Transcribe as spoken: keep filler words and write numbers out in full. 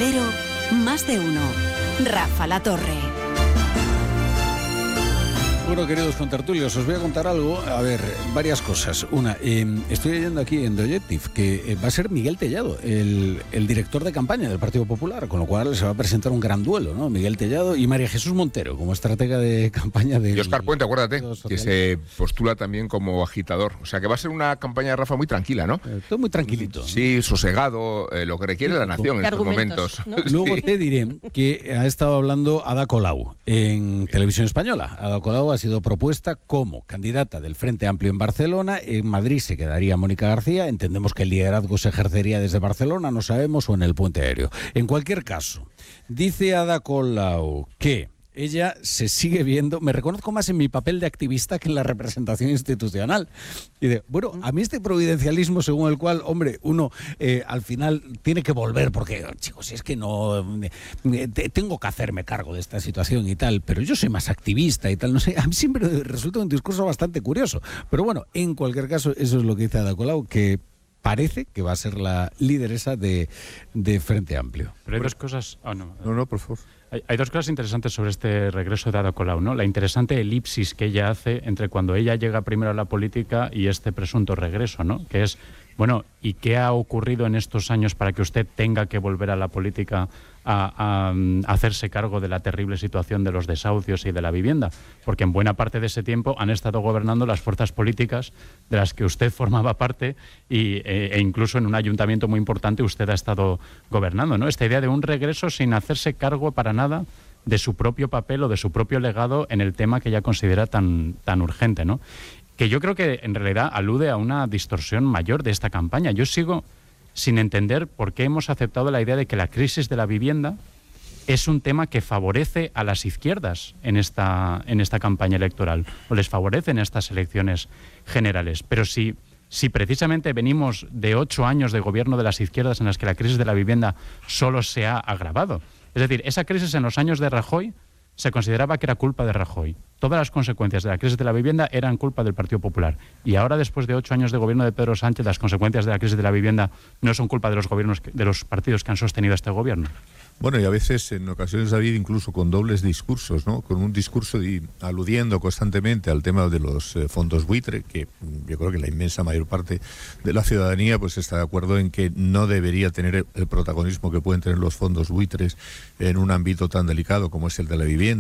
Cero, más de uno. Rafa La Torre. Bueno, queridos contertulios, os voy a contar algo. A ver, varias cosas. Una, eh, estoy leyendo aquí en The Objective que eh, va a ser Miguel Tellado, el, el director de campaña del Partido Popular, con lo cual se va a presentar un gran duelo, ¿no? Miguel Tellado y María Jesús Montero como estratega de campaña de... Y Óscar Puente, acuérdate, que se postula también como agitador. O sea que va a ser una campaña, Rafa, muy tranquila, ¿no? Eh, todo muy tranquilito. Sí, sosegado, eh, lo que requiere la nación en estos momentos. ¿No? Luego Sí. te diré que ha estado hablando Ada Colau en Televisión Española. Ada Colau ha sido propuesta como candidata del Frente Amplio en Barcelona. En Madrid se quedaría Mónica García. Entendemos que el liderazgo se ejercería desde Barcelona, no sabemos, o en el puente aéreo. En cualquier caso, dice Ada Colau que ella se sigue viendo, me reconozco más en mi papel de activista que en la representación institucional. Y de, bueno, a mí este providencialismo según el cual, hombre, uno eh, al final tiene que volver, porque, chicos, es que no, eh, tengo que hacerme cargo de esta situación y tal, pero yo soy más activista y tal, no sé, a mí siempre resulta un discurso bastante curioso. Pero bueno, en cualquier caso, eso es lo que dice Ada Colau, que parece que va a ser la lideresa de, de Frente Amplio. Pero hay dos cosas... Oh, no. No, no, por favor. Hay, hay dos cosas interesantes sobre este regreso de Ada Colau, ¿no? La interesante elipsis que ella hace entre cuando ella llega primero a la política y este presunto regreso, ¿no? Que es, bueno, ¿y qué ha ocurrido en estos años para que usted tenga que volver a la política a, a, a hacerse cargo de la terrible situación de los desahucios y de la vivienda? Porque en buena parte de ese tiempo han estado gobernando las fuerzas políticas de las que usted formaba parte y, e, e incluso en un ayuntamiento muy importante usted ha estado gobernando, ¿no? Esta idea de un regreso sin hacerse cargo para nada de su propio papel o de su propio legado en el tema que ella considera tan, tan urgente, ¿no? Que yo creo que en realidad alude a una distorsión mayor de esta campaña. Yo sigo sin entender por qué hemos aceptado la idea de que la crisis de la vivienda es un tema que favorece a las izquierdas en esta, en esta campaña electoral, o les favorece en estas elecciones generales. Pero si, si precisamente venimos de ocho años de gobierno de las izquierdas en las que la crisis de la vivienda solo se ha agravado. Es decir, esa crisis en los años de Rajoy se consideraba que era culpa de Rajoy. Todas las consecuencias de la crisis de la vivienda eran culpa del Partido Popular. Y ahora, después de ocho años de gobierno de Pedro Sánchez, las consecuencias de la crisis de la vivienda no son culpa de los gobiernos, de los partidos que han sostenido este gobierno. Bueno, y a veces, en ocasiones, David, incluso con dobles discursos, ¿no? Con un discurso y aludiendo constantemente al tema de los eh, fondos buitre, que yo creo que la inmensa mayor parte de la ciudadanía pues está de acuerdo en que no debería tener el protagonismo que pueden tener los fondos buitres en un ámbito tan delicado como es el de la vivienda.